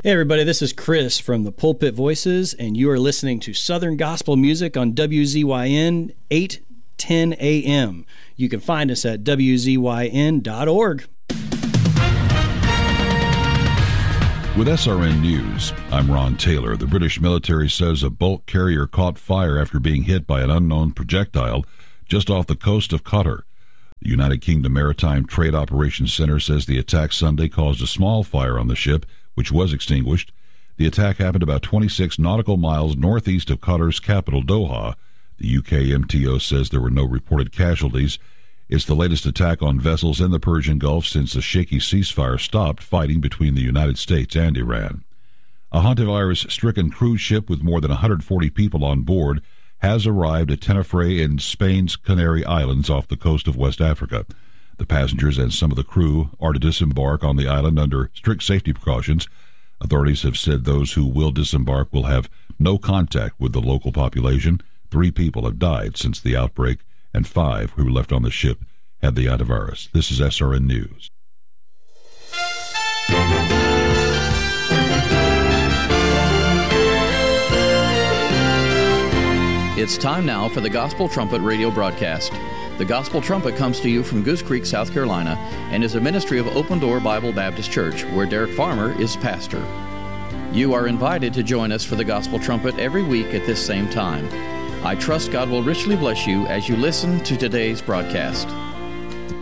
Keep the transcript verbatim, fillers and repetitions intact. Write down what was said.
Hey everybody, this is Chris from the Pulpit Voices, and you are listening to Southern Gospel Music on W Z Y N eight ten A M. You can find us at W Z Y N dot org. With S R N News, I'm Ron Taylor. The British military says a bulk carrier caught fire after being hit by an unknown projectile just off the coast of Qatar. The United Kingdom Maritime Trade Operations Center says the attack Sunday caused a small fire on the ship, which was extinguished. The attack happened about twenty-six nautical miles northeast of Qatar's capital, Doha. The U K M T O says there were no reported casualties. It's the latest attack on vessels in the Persian Gulf since the shaky ceasefire stopped fighting between the United States and Iran. A hantavirus-stricken cruise ship with more than one hundred forty people on board has arrived at Tenerife in Spain's Canary Islands off the coast of West Africa. The passengers and some of the crew are to disembark on the island under strict safety precautions. Authorities have said those who will disembark will have no contact with the local population. Three people have died since the outbreak, and five who were left on the ship had the antivirus. This is S R N News. It's time now for the Gospel Trumpet radio broadcast. The Gospel Trumpet comes to you from Goose Creek, South Carolina, and is a ministry of Open Door Bible Baptist Church, where Derek Farmer is pastor. You are invited to join us for the Gospel Trumpet every week at this same time. I trust God will richly bless you as you listen to today's broadcast.